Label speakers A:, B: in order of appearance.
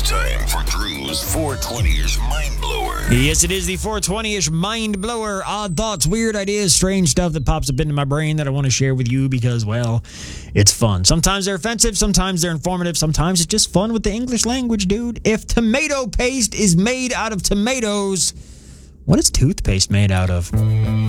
A: time for Drew's 420-ish Mind Blower.
B: Yes, it is the 420-ish Mind Blower. Odd thoughts, weird ideas, strange stuff that pops up into my brain that I want to share with you because, well, it's fun. Sometimes they're offensive, sometimes they're informative, sometimes it's just fun with the English language, dude. If tomato paste is made out of tomatoes, what is toothpaste made out of?